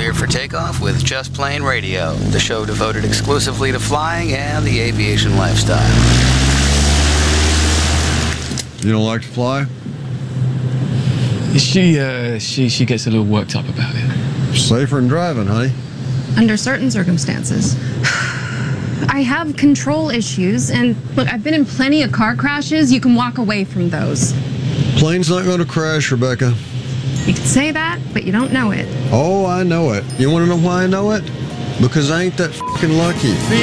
clear for takeoff with Just Plane Radio, the show devoted exclusively to flying and the aviation lifestyle. You don't like to fly? She gets a little worked up about it. Safer than driving, honey. Under certain circumstances. I have control issues, and look, I've been in plenty of car crashes. You can walk away from those. Plane's not going to crash, Rebecca. You can say that, but you don't know it. Oh, I know it. You want to know why I know it? Because I ain't that fucking lucky.